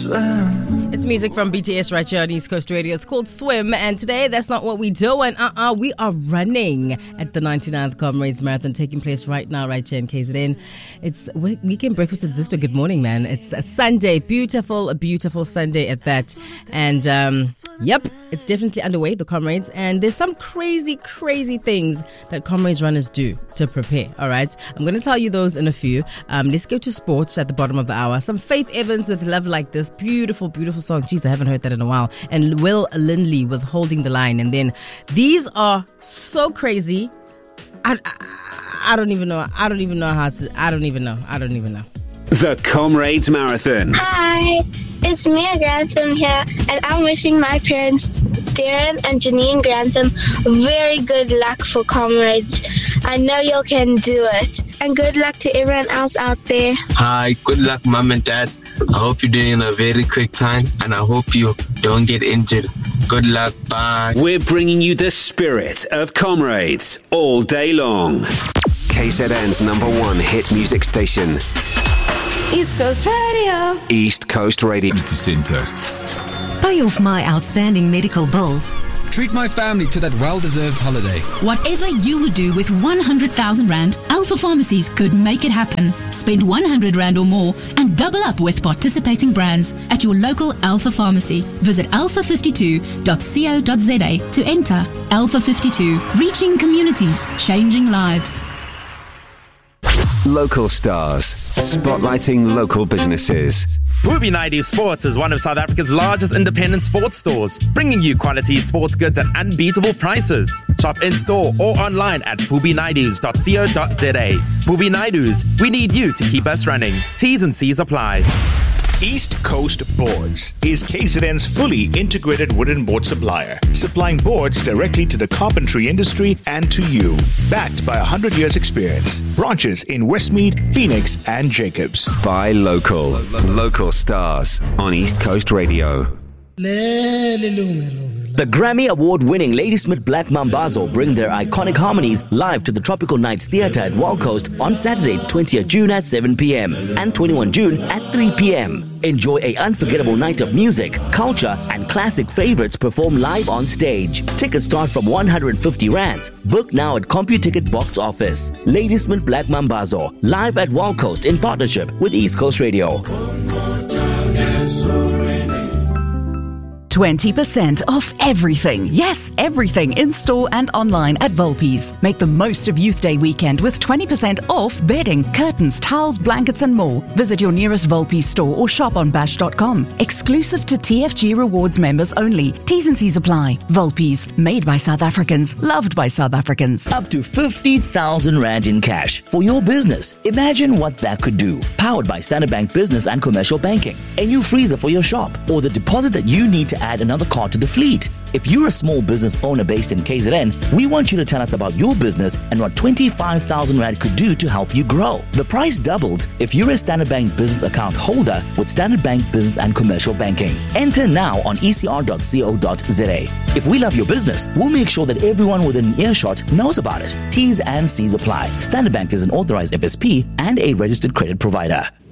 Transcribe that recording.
It's music from BTS right here on East Coast Radio. It's called Swim, and today that's not what we do. And we are running at the 99th Comrades Marathon taking place right now, right here in KZN. It's weekend breakfast with Zisto. Good morning, man. It's a Sunday, beautiful Sunday at that. And yep, it's definitely underway, the Comrades. And there's some crazy things that Comrades runners do to prepare. All right, I'm going to tell you those in a few. Let's go to sports at the bottom of the hour. Some Faith Evans with Love Like This. Beautiful song. Jeez, I haven't heard that in a while. And Will Lindley with Holding the Line. And then these are so crazy. I don't even know how to. I don't even know. The Comrades Marathon. Hi, it's Mia Grantham here, and I'm wishing my parents, Darren and Janine Grantham, very good luck for Comrades. I know you can do it. And good luck to everyone else out there. Hi, good luck, Mom and Dad. I hope you're doing a very quick time, and I hope you don't get injured. Good luck. Bye. We're bringing you the spirit of Comrades all day long. KZN's #1 hit music station. East Coast Radio. East Coast Radio. Center. Pay off my outstanding medical bills. Treat my family to that well-deserved holiday. Whatever you would do with 100,000 Rand, Alpha Pharmacies could make it happen. Spend 100 Rand or more and double up with participating brands at your local Alpha Pharmacy. Visit alpha52.co.za to enter. Alpha 52, reaching communities, changing lives. Local stars, spotlighting local businesses. Booby Naidu Sports is one of South Africa's largest independent sports stores, bringing you quality sports goods at unbeatable prices. Shop in-store or online at boobynaidus.co.za. Booby Naidus, we need you to keep us running. T's and C's apply. East Coast Boards is KZN's fully integrated wooden board supplier, supplying boards directly to the carpentry industry and to you. Backed by 100 years experience. Branches in Westmead, Phoenix, and Jacobs. Buy local. Local stars on East Coast Radio. The Grammy Award-winning Ladysmith Black Mambazo bring their iconic harmonies live to the Tropical Nights Theatre at Wild Coast on Saturday, 20th June at 7 p.m. and 21 June at 3 p.m. Enjoy an unforgettable night of music, culture, and classic favorites performed live on stage. Tickets start from 150 Rands. Book now at CompuTicket box office. Ladysmith Black Mambazo, live at Wild Coast in partnership with East Coast Radio. 20% off everything. Yes, everything in store and online at Volpi's. Make the most of Youth Day weekend with 20% off bedding, curtains, towels, blankets and more. Visit your nearest Volpi's store or shop on bash.com. Exclusive to TFG Rewards members only. T's and C's apply. Volpi's, made by South Africans, loved by South Africans. Up to 50,000 Rand in cash for your business. Imagine what that could do. Powered by Standard Bank Business and Commercial Banking. A new freezer for your shop or the deposit that you need to add another car to the fleet. If you're a small business owner based in KZN, we want you to tell us about your business and what 25,000 Rand could do to help you grow. The price doubles if you're a Standard Bank Business account holder with Standard Bank Business and Commercial Banking. Enter now on ecr.co.za. If we love your business, we'll make sure that everyone within earshot knows about it. T's and C's apply. Standard Bank is an authorized FSP and a registered credit provider.